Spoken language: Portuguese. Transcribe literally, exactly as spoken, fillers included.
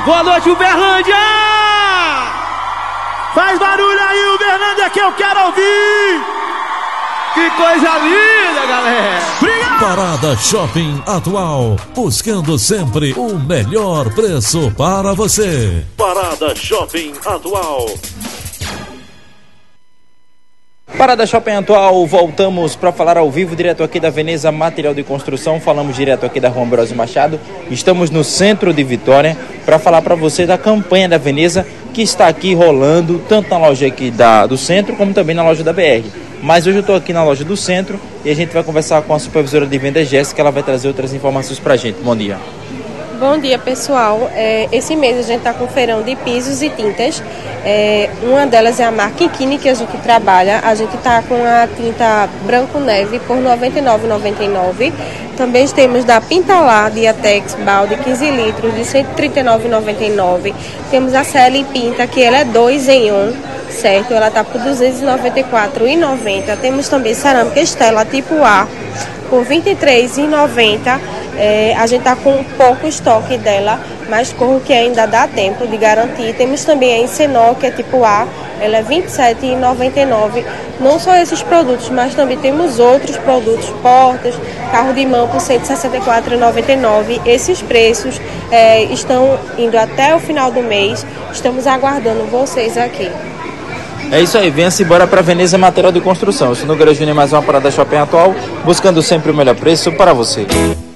Boa noite, Uberlândia! Faz barulho aí, Uberlândia, que eu quero ouvir! Que coisa linda, galera! Obrigado! Parada Shopping Atual, buscando sempre o melhor preço para você. Parada Shopping Atual. Parada Shopping Atual, voltamos para falar ao vivo, direto aqui da Veneza Material de Construção. Falamos direto aqui da Rua Ambrósio Machado. Estamos no centro de Vitória para falar para você da campanha da Veneza, que está aqui rolando, tanto na loja aqui da, do centro, como também na loja da B R. Mas hoje eu estou aqui na loja do centro e a gente vai conversar com a supervisora de vendas, Jéssica. Ela vai trazer outras informações para a gente. Bom dia. Bom dia, pessoal. É, esse mês a gente está com feirão de pisos e tintas. É, uma delas é a marca Inquini, que a gente trabalha. A gente está com a tinta Branco Neve por noventa e nove reais e noventa e nove centavos. Também temos da Pintalá, Diatex, balde quinze litros, de cento e trinta e nove reais e noventa e nove centavos. Temos a C L Pinta, que ela é dois em um, certo? Ela está por duzentos e noventa e quatro reais e noventa centavos. Temos também cerâmica Estela tipo A, por vinte e três reais e noventa centavos. É, a gente está com pouco estoque dela, mas corro que ainda dá tempo de garantir. Temos também a Encenol, que é tipo A, ela é vinte e sete reais e noventa e nove centavos. Não só esses produtos, mas também temos outros produtos, portas, carro de mão por cento e sessenta e quatro reais e noventa e nove centavos. Esses preços é, estão indo até o final do mês. Estamos aguardando vocês aqui. É isso aí, venha-se embora para Veneza Material de Construção. Eu sou Nogueira Júnior, mais uma Parada Shopping Atual, buscando sempre o melhor preço para você.